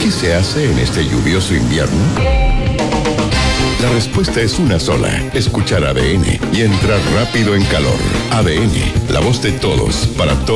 ¿Qué se hace en este lluvioso invierno? La respuesta es una sola. Escuchar ADN y entrar rápido en calor. ADN, la voz de todos, para todos.